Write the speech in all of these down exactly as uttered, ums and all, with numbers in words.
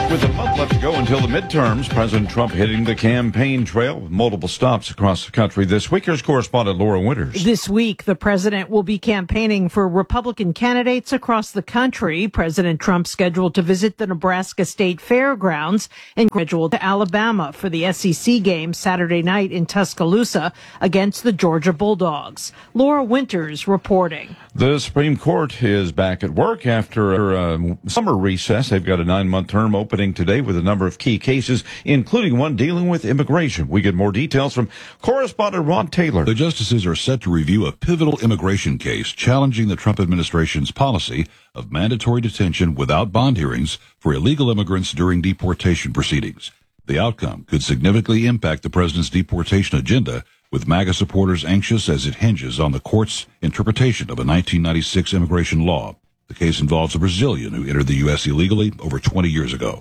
With a month left to go until the midterms, President Trump hitting the campaign trail with multiple stops across the country this week. Here's correspondent Laura Winters. This week, the president will be campaigning for Republican candidates across the country. President Trump scheduled to visit the Nebraska State Fairgrounds and scheduled to Alabama for the S E C game Saturday night in Tuscaloosa against the Georgia Bulldogs. Laura Winters reporting. The Supreme Court is back at work after a summer recess. They've got a nine-month term opening today with a number of key cases, including one dealing with immigration. We get more details from correspondent Ron Taylor. The justices are set to review a pivotal immigration case challenging the Trump administration's policy of mandatory detention without bond hearings for illegal immigrants during deportation proceedings. The outcome could significantly impact the president's deportation agenda, with MAGA supporters anxious as it hinges on the court's interpretation of a nineteen ninety-six immigration law. The case involves a Brazilian who entered the U S illegally over twenty years ago.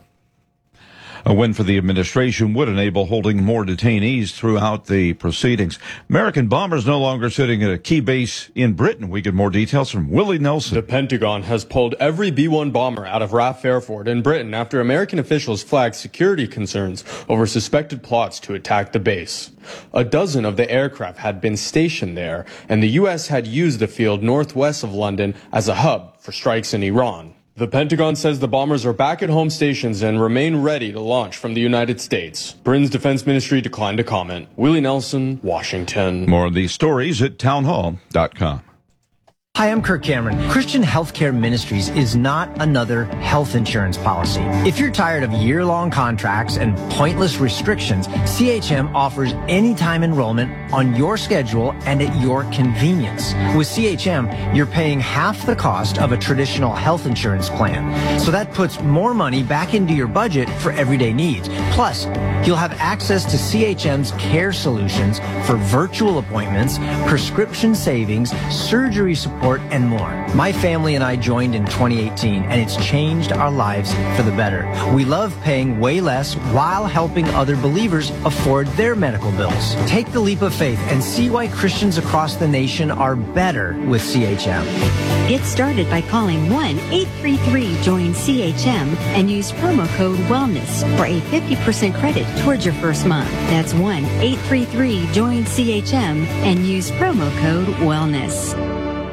A win for the administration would enable holding more detainees throughout the proceedings. American bombers no longer sitting at a key base in Britain. We get more details from Willie Nelson. The Pentagon has pulled every B one bomber out of R A F Airport in Britain after American officials flagged security concerns over suspected plots to attack the base. A dozen of the aircraft had been stationed there, and the U S had used the field northwest of London as a hub for strikes in Iran. The Pentagon says the bombers are back at home stations and remain ready to launch from the United States. Britain's defense ministry declined to comment. Willie Nelson, Washington. More of these stories at townhall dot com. Hi, I'm Kirk Cameron. Christian Healthcare Ministries is not another health insurance policy. If you're tired of year-long contracts and pointless restrictions, C H M offers anytime enrollment on your schedule and at your convenience. With C H M, you're paying half the cost of a traditional health insurance plan. So that puts more money back into your budget for everyday needs. Plus, you'll have access to C H M's care solutions for virtual appointments, prescription savings, surgery support, and more. My family and I joined in twenty eighteen, and it's changed our lives for the better. We love paying way less while helping other believers afford their medical bills. Take the leap of faith and see why Christians across the nation are better with C H M. Get started by calling one eight three three join C H M and use promo code WELLNESS for a fifty percent credit towards your first month. That's one eight three three join C H M and use promo code WELLNESS.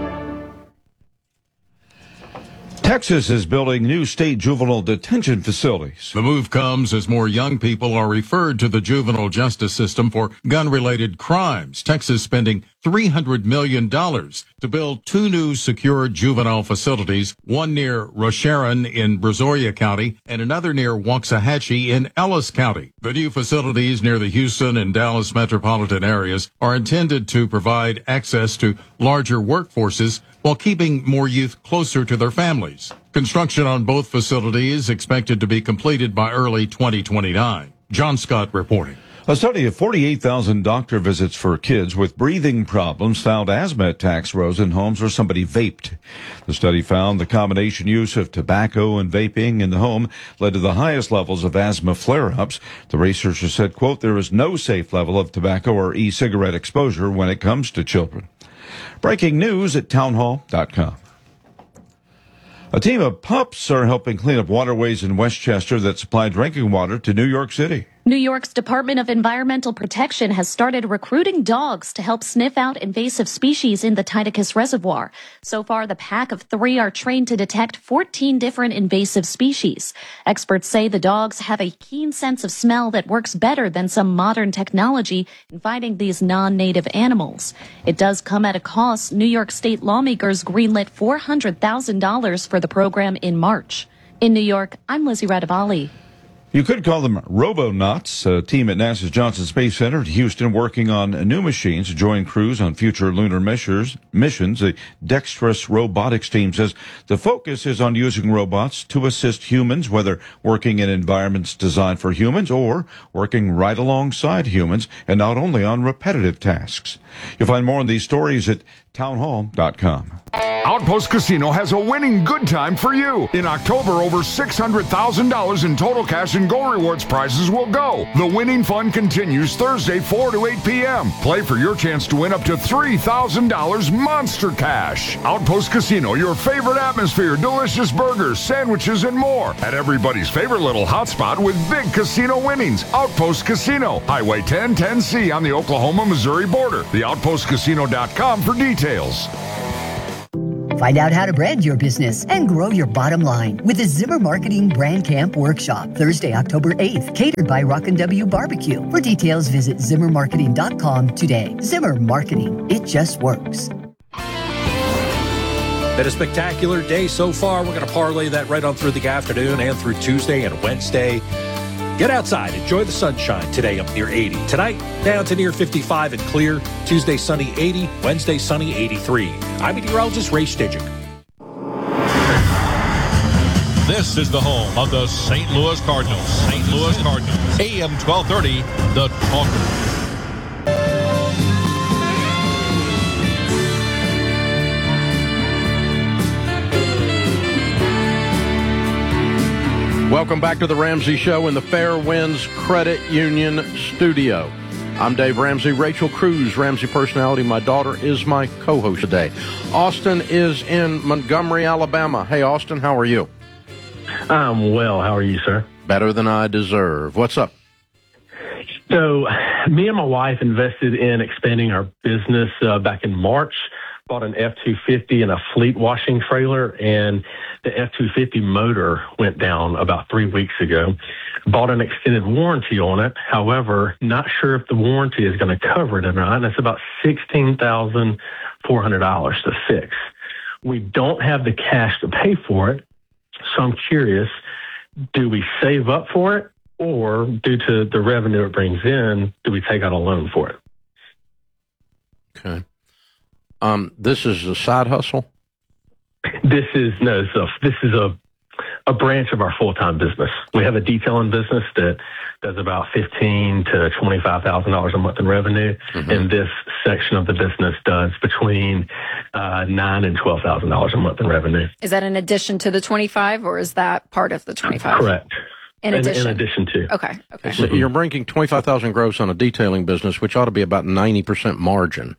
Texas is building new state juvenile detention facilities. The move comes as more young people are referred to the juvenile justice system for gun-related crimes. Texas spending three hundred million dollars to build two new secure juvenile facilities, one near Rosharon in Brazoria County and another near Waxahachie in Ellis County. The new facilities near the Houston and Dallas metropolitan areas are intended to provide access to larger workforces while keeping more youth closer to their families. Construction on both facilities expected to be completed by early twenty twenty-nine. John Scott reporting. A study of forty-eight thousand doctor visits for kids with breathing problems found asthma attacks rose in homes where somebody vaped. The study found the combination use of tobacco and vaping in the home led to the highest levels of asthma flare-ups. The researchers said, quote, there is no safe level of tobacco or e-cigarette exposure when it comes to children. Breaking news at townhall dot com. A team of pups are helping clean up waterways in Westchester that supply drinking water to New York City. New York's Department of Environmental Protection has started recruiting dogs to help sniff out invasive species in the Titicus Reservoir. So far, the pack of three are trained to detect fourteen different invasive species. Experts say the dogs have a keen sense of smell that works better than some modern technology in finding these non-native animals. It does come at a cost. New York State lawmakers greenlit four hundred thousand dollars for the program in March. In New York, I'm Lizzie Radavali. You could call them Robonauts, a team at NASA's Johnson Space Center at Houston working on new machines to join crews on future lunar missions. The Dexterous Robotics team says the focus is on using robots to assist humans, whether working in environments designed for humans or working right alongside humans, and not only on repetitive tasks. You'll find more on these stories at townhall dot com. Outpost Casino has a winning good time for you. In October, over six hundred thousand dollars in total cash and and Go Rewards prizes will go. The winning fun continues Thursday, four to eight p.m. Play for your chance to win up to three thousand dollars Monster Cash. Outpost Casino, your favorite atmosphere, delicious burgers, sandwiches, and more. At everybody's favorite little hotspot with big casino winnings. Outpost Casino, Highway ten ten C on the Oklahoma-Missouri border. the outpost casino dot com for details. Find out how to brand your business and grow your bottom line with the Zimmer Marketing Brand Camp Workshop, Thursday, October eighth, catered by Rockin' W Barbecue. For details, visit zimmer marketing dot com today. Zimmer Marketing, it just works. Been a spectacular day so far. We're going to parlay that right on through the afternoon and through Tuesday and Wednesday. Get outside. Enjoy the sunshine today up near eighty. Tonight, down to near fifty-five and clear. Tuesday, sunny eighty. Wednesday, sunny eighty-three. I'm meteorologist Ray Stidgick. This is the home of the Saint Louis Cardinals. Saint Louis Cardinals. A M twelve thirty, The Talker. Welcome back to the Ramsey Show in the Fairwinds Credit Union studio. I'm Dave Ramsey. Rachel Cruz, Ramsey personality. My daughter is my co-host today. Austin is in Montgomery, Alabama. Hey, Austin, how are you? I'm well. How are you, sir? Better than I deserve. What's up? So, me and my wife invested in expanding our business uh, back in March. Bought an F two fifty and a fleet washing trailer, and the F two fifty motor went down about three weeks ago. Bought an extended warranty on it. However, not sure if the warranty is going to cover it or not, and it's about sixteen thousand four hundred dollars to fix. We don't have the cash to pay for it, so I'm curious, do we save up for it, or due to the revenue it brings in, do we take out a loan for it? Okay. Um, this is a side hustle? This is no, this is a, this is a, a branch of our full-time business. We have a detailing business that does about fifteen to twenty-five thousand dollars a month in revenue, mm-hmm. and this section of the business does between uh, nine and twelve thousand dollars a month in revenue. Is that in addition to the twenty-five, or is that part of the twenty-five? Correct. In addition. In, in addition to. Okay. Okay. So you're bringing twenty-five thousand gross on a detailing business, which ought to be about ninety percent margin.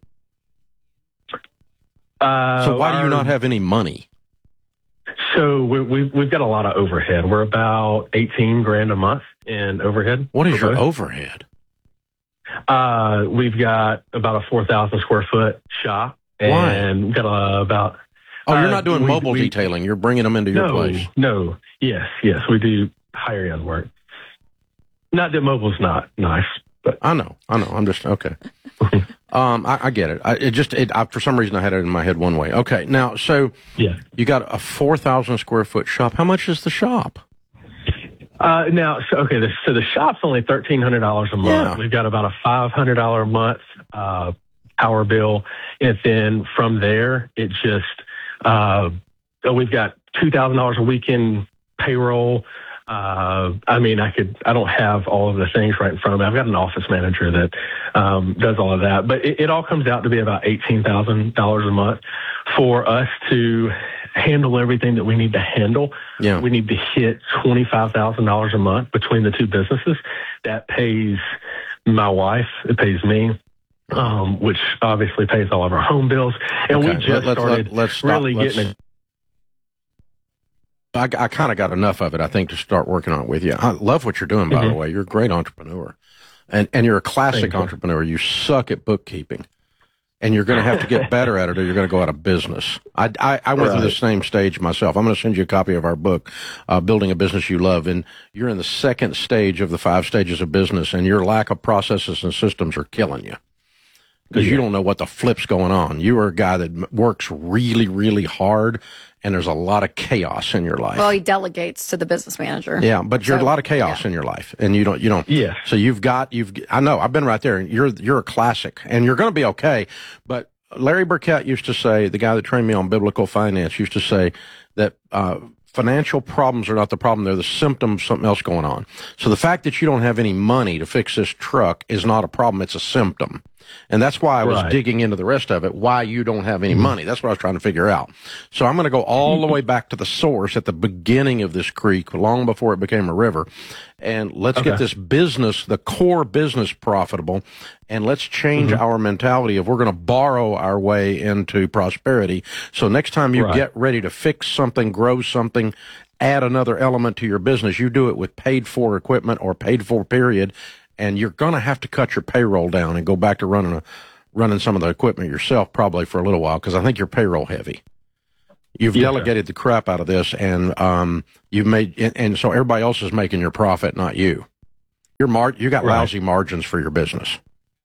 Uh, so why do you our, not have any money? So we, we, we've got a lot of overhead. We're about eighteen grand a month in overhead. What is your both. overhead? Uh, we've got about a four thousand square foot shop. Why? And we've got a, about... Oh, you're uh, not doing we, mobile we, detailing. You're bringing them into your no, place. No, yes, yes. We do higher end work. Not that mobile's not nice, but... I know, I know. I'm just... Okay. Um, I, I get it. I, it just, it, I, for some reason, I had it in my head one way. Okay, now, so yeah, you got a four thousand square foot shop. How much is the shop? Uh, now, so, okay, the, so the shop's only thirteen hundred dollars a month. Yeah. We've got about a five hundred dollars a month uh, power bill, and then from there, it just uh, we've got two thousand dollars a week in payroll. Uh, I mean, I could, I don't have all of the things right in front of me. I've got an office manager that, um, does all of that, but it, it all comes out to be about eighteen thousand dollars a month for us to handle everything that we need to handle. Yeah. We need to hit twenty-five thousand dollars a month between the two businesses. That pays my wife. It pays me. Um, which obviously pays all of our home bills. And Okay, we just let- let's- started let's stop. really Let's- getting it. I, I kind of got enough of it, I think, to start working on it with you. I love what you're doing, by Mhm. the way. You're a great entrepreneur. And and you're a classic Thank you. entrepreneur. You suck at bookkeeping. And you're going to have to get better at it or you're going to go out of business. I, I, I went through the Right. same stage myself. I'm going to send you a copy of our book, uh, Building a Business You Love. And you're in the second stage of the five stages of business, and your lack of processes and systems are killing you. Because you Yeah. don't know what the flip's going on. You are a guy that m- works really, really hard, and there's a lot of chaos in your life. Well, he delegates to the business manager. Yeah, but you're So, a lot of chaos in your life, and you don't, you don't. Yeah. So you've got, you've. I know, I've been right there. And you're, you're a classic, and you're going to be okay. But Larry Burkett used to say, the guy that trained me on biblical finance used to say that uh, financial problems are not the problem; they're the symptom of something else going on. So the fact that you don't have any money to fix this truck is not a problem; it's a symptom. And that's why I was Right. digging into the rest of it, why you don't have any money. That's what I was trying to figure out. So I'm going to go all the way back to the source at the beginning of this creek, long before it became a river. And let's Okay. get this business, the core business, profitable. And let's change our mentality of we're going to borrow our way into prosperity. So next time you Right. get ready to fix something, grow something, add another element to your business, you do it with paid for equipment or paid for period. And you're going to have to cut your payroll down and go back to running a, running some of the equipment yourself probably for a little while, because I think you're payroll heavy. You've Yes, delegated the crap out of this, and um, you've made, and, and so everybody else is making your profit, not you. Your mar- you got Right. lousy margins for your business.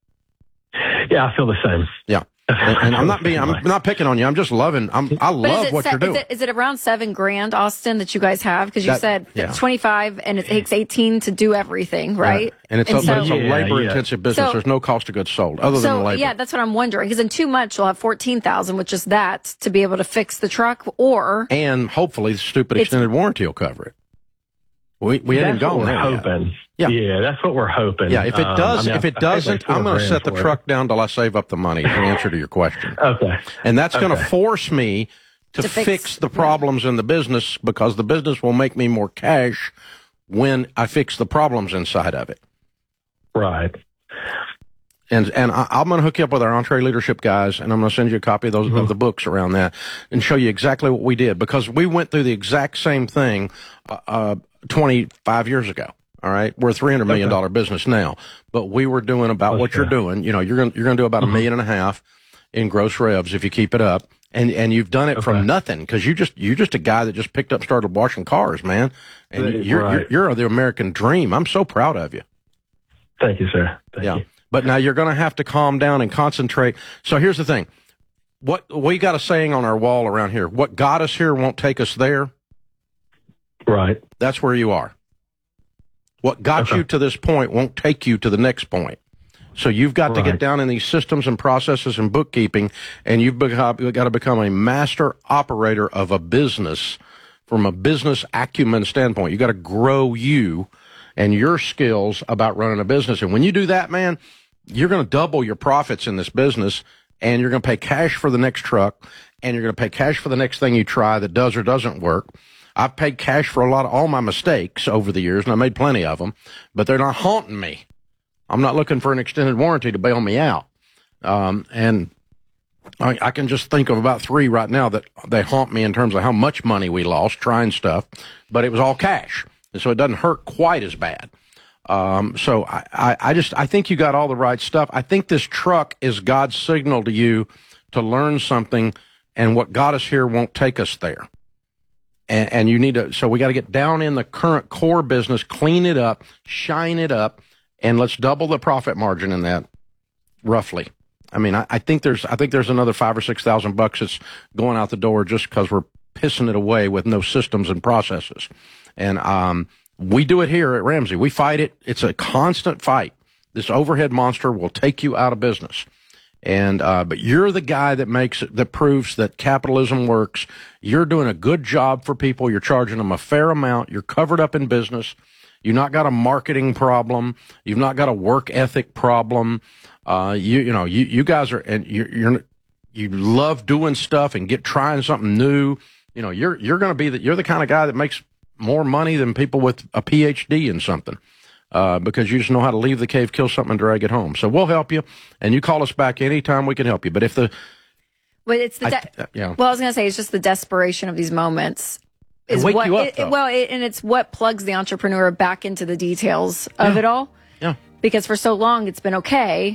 Yeah, I feel the same. Yeah, and, and I'm not being, I'm not picking on you. I'm just loving. I'm, I But love is it what se- you're doing. Is it, is it around seven grand, Austin, that you guys have? Because you That- said yeah. twenty-five, and it takes eighteen to do everything, right? And it's And a, so- it's a Yeah, labor-intensive business. So- There's no cost of goods sold other than So labor. yeah, that's what I'm wondering. Because in two months you'll have fourteen thousand, which is that to be able to fix the truck, or And hopefully the stupid It's- extended warranty will cover it. We we That's hadn't what gone we're there yet. hoping. Yeah. Yeah, that's what we're hoping. Yeah, if it Um, does, I mean, if I- it I paid like doesn't, I'm twelve going to set the grand for it. truck down till I save up the money. Is the answer to your question. Okay. And that's going to Okay. force me to, To fix, fix- the problems in the business, because the business will make me more cash when I fix the problems inside of it. Right. And and I, I'm going to hook you up with our Entree Leadership guys, and I'm going to send you a copy of those of the books around that, and show you exactly what we did, because we went through the exact same thing uh, uh, twenty-five years ago. All right, we're a three hundred million dollar business now, but we were doing about what you're doing. You know, you're going you're going to do about a million and a half in gross revs if you keep it up, and and you've done it Okay. from nothing, because you just you're just a guy that just picked up, and started washing cars, man, and Right. you're, you're you're the American dream. I'm so proud of you. Thank you, sir. Thank Yeah. you. But now you're going to have to calm down and concentrate. So here's the thing. What we got a saying on our wall around here. What got us here won't take us there. Right. That's where you are. What got Okay. you to this point won't take you to the next point. So you've got to get Right. down in these systems and processes and bookkeeping, and you've become, you've got to become a master operator of a business from a business acumen standpoint. You got to grow you and your skills about running a business. And when you do that, man, you're going to double your profits in this business, and you're going to pay cash for the next truck, and you're going to pay cash for the next thing you try that does or doesn't work. I've paid cash for a lot of all my mistakes over the years, and I made plenty of them, but they're not haunting me. I'm not looking for an extended warranty to bail me out. Um, and I, I can just think of about three right now that they haunt me in terms of how much money we lost trying stuff, but it was all cash. And so it doesn't hurt quite as bad. Um, so I, I, I just, I think you got all the right stuff. I think this truck is God's signal to you to learn something, and what got us here won't take us there. And, and you need to, so we got to get down in the current core business, clean it up, shine it up, and let's double the profit margin in that, roughly. I mean, I, I think there's, I think there's another five or six thousand bucks that's going out the door just because we're pissing it away with no systems and processes. And um, we do it here at Ramsey. We fight it. It's a constant fight. This overhead monster will take you out of business. And uh, but you're the guy that makes it, that proves that capitalism works. You're doing a good job for people. You're charging them a fair amount. You're covered up in business. You've not got a marketing problem. You've not got a work ethic problem. Uh, you you know you you guys are, and you're, you're you love doing stuff and get trying something new. You know you're you're going to be the you're the kind of guy that makes more money than people with a P H D in something. Uh, because you just know how to leave the cave, kill something, and drag it home. So we'll help you, and you call us back anytime we can help you. But if the, But it's the I- de- uh, yeah. Well, I was going to say it's just the desperation of these moments They is wake what you up, it, though. well, it, and it's what plugs the entrepreneur back into the details of it all. Yeah. Because for so long it's been okay,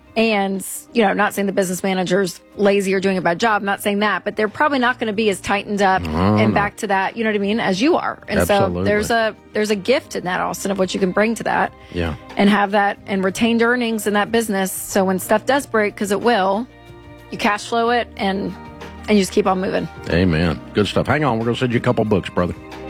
and you know, not saying the business manager's lazy or doing a bad job, not saying that, but they're probably not going to be as tightened up No, and no. back to that, you know what I mean, as you are. And Absolutely. so there's a there's a gift in that, Austin, of what you can bring to that. Yeah. And have that and retained earnings in that business. So when stuff does break, because it will, you cash flow it and and you just keep on moving. Amen. Good stuff. Hang on. We're going to send you a couple books, brother.